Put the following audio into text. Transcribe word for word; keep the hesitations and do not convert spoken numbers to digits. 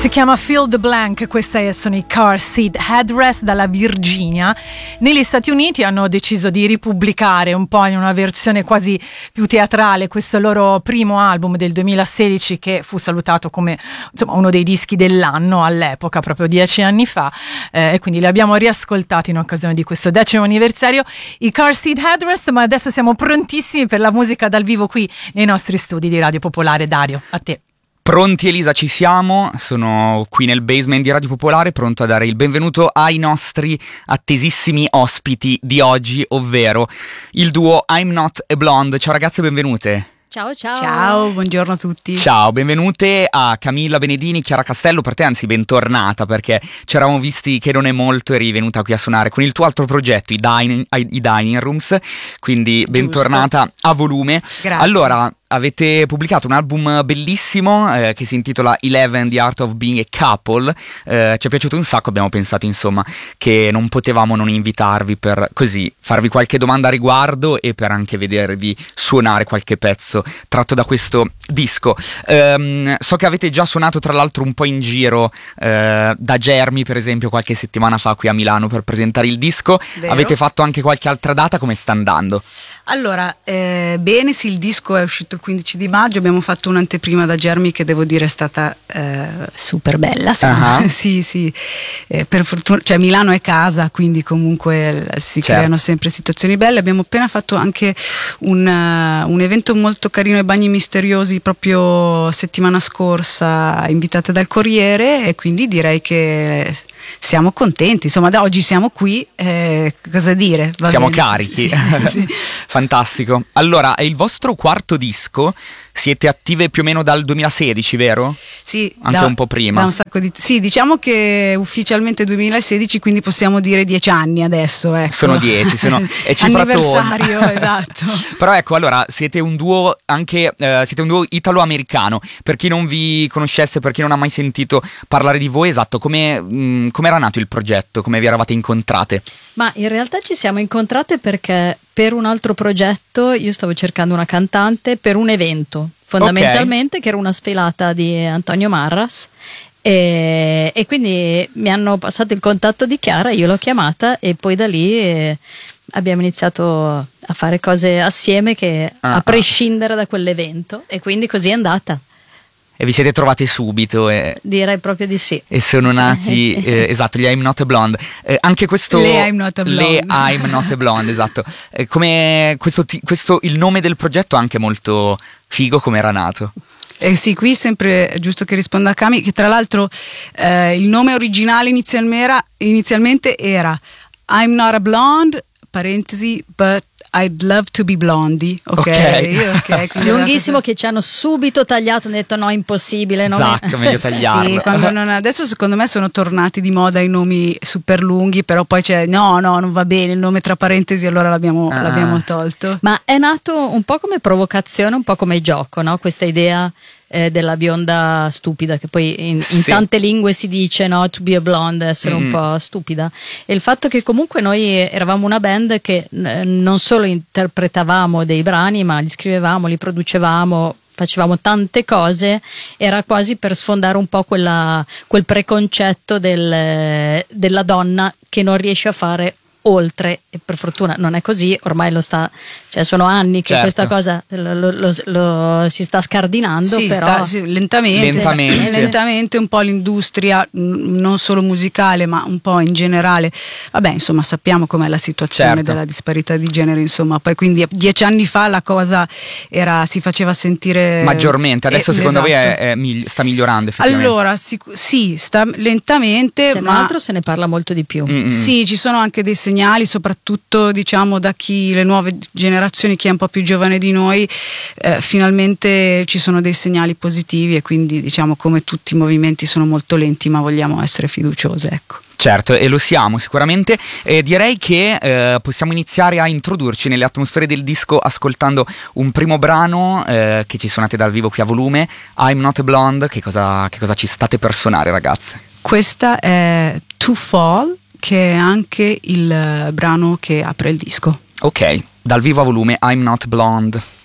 Si chiama Fill the Blank, questi sono i Car Seat Headrest dalla Virginia. Negli Stati Uniti hanno deciso di ripubblicare un po' in una versione quasi più teatrale questo loro primo album del duemilasedici, che fu salutato come insomma uno dei dischi dell'anno all'epoca, proprio dieci anni fa, eh, e quindi li abbiamo riascoltati in occasione di questo decimo anniversario, i Car Seat Headrest. Ma adesso siamo prontissimi per la musica dal vivo qui nei nostri studi di Radio Popolare. Dario, a te. Pronti Elisa, ci siamo, sono qui nel basement di Radio Popolare, pronto a dare il benvenuto ai nostri attesissimi ospiti di oggi, ovvero il duo I'm Not a Blonde. Ciao ragazze, benvenute. Ciao, ciao. Ciao, buongiorno a tutti. Ciao, benvenute a Camilla Benedini, Chiara Castello. Per te anzi bentornata, perché ci eravamo visti che non è molto, eri venuta qui a suonare con il tuo altro progetto, i Dining, i dining Rooms, quindi Giusto. Bentornata a volume. Grazie. Allora, avete pubblicato un album bellissimo eh, che si intitola Eleven, The Art of Being a Couple. Eh, ci è piaciuto un sacco, abbiamo pensato insomma che non potevamo non invitarvi per così farvi qualche domanda a riguardo e per anche vedervi suonare qualche pezzo tratto da questo disco. Um, so che avete già suonato tra l'altro un po' in giro eh, da Germi per esempio qualche settimana fa qui a Milano per presentare il disco. Vero. Avete fatto anche qualche altra data, come sta andando? Allora, eh, bene, sì, il disco è uscito il quindici di maggio, abbiamo fatto un'anteprima da Germi che devo dire è stata eh, super bella, sì, uh-huh. sì, sì. Eh, per fortuna, cioè Milano è casa, quindi comunque si certo. creano sempre situazioni belle. Abbiamo appena fatto anche un, uh, un evento molto carino ai Bagni Misteriosi proprio settimana scorsa, invitate dal Corriere, e quindi direi che siamo contenti, insomma da oggi siamo qui, eh, cosa dire? Va siamo bene. carichi. Sì, sì. Fantastico. Allora, è il vostro quarto disco, siete attive più o meno dal duemilasedici, vero? Sì, anche da, un po' prima. Da un sacco di, sì, diciamo che ufficialmente duemilasedici, quindi possiamo dire dieci anni adesso, ecco. Sono dieci, sono è anniversario, esatto. Però ecco, allora, siete un duo anche eh, siete un duo italo-americano. Per chi non vi conoscesse, per chi non ha mai sentito parlare di voi, esatto, come mh, come era nato il progetto, come vi eravate incontrate? Ma in realtà ci siamo incontrate perché per un altro progetto io stavo cercando una cantante per un evento, fondamentalmente, okay, che era una sfilata di Antonio Marras, e, e quindi mi hanno passato il contatto di Chiara, io l'ho chiamata e poi da lì eh, abbiamo iniziato a fare cose assieme, che ah, a prescindere da quell'evento, e quindi così è andata. E vi siete trovate subito? E, direi proprio di sì. E sono nati, eh, esatto, gli I'm Not a Blonde. Eh, anche questo... Le I'm Not a Blonde. Le I'm Not a Blonde, esatto. Eh, come questo, questo, il nome del progetto è anche molto figo, come era nato? Eh sì, qui sempre è giusto che risponda a Cami, che tra l'altro eh, il nome originale inizialmente era, inizialmente era I'm Not a Blonde, parentesi, but I'd love to be Blondie, ok? okay. okay lunghissimo, che ci hanno subito tagliato, hanno detto no, impossibile, no? Esatto, meglio tagliarlo. Sì, quando non, adesso secondo me sono tornati di moda i nomi super lunghi, però poi c'è no, no, non va bene il nome tra parentesi, allora l'abbiamo, ah. l'abbiamo tolto. Ma è nato un po' come provocazione, un po' come gioco, no? Questa idea eh, della bionda stupida, che poi in, in sì. tante lingue si dice, no, to be a blonde, essere mm. un po' stupida, e il fatto che comunque noi eravamo una band che eh, non solo interpretavamo dei brani, ma li scrivevamo, li producevamo, facevamo tante cose, era quasi per sfondare un po' quella, quel preconcetto del, della donna che non riesce a fare oltre, e per fortuna non è così, ormai lo sta, cioè sono anni che certo. questa cosa lo, lo, lo, lo si sta scardinando, sì, però sta, sì, lentamente, lentamente. Sta, lentamente un po' l'industria, non solo musicale ma un po' in generale, vabbè insomma sappiamo com'è la situazione certo. della disparità di genere, insomma, poi quindi dieci anni fa la cosa era, si faceva sentire maggiormente, adesso eh, secondo esatto. voi è, è, è, sta migliorando effettivamente? Allora sic- sì, sta lentamente, se ma non altro se ne parla molto di più. Mm-hmm. Sì, ci sono anche dei segnali, soprattutto diciamo da chi, le nuove generazioni, chi è un po' più giovane di noi, eh, finalmente ci sono dei segnali positivi, e quindi diciamo come tutti i movimenti sono molto lenti, ma vogliamo essere fiduciose, ecco. Certo, e lo siamo sicuramente. Eh, direi che eh, possiamo iniziare a introdurci nelle atmosfere del disco ascoltando un primo brano eh, che ci suonate dal vivo qui a volume, I'm Not a Blonde. Che cosa, che cosa ci state per suonare, ragazze? Questa è To Fall, che è anche il brano che apre il disco. Ok, dal vivo a volume I'm Not Blonde.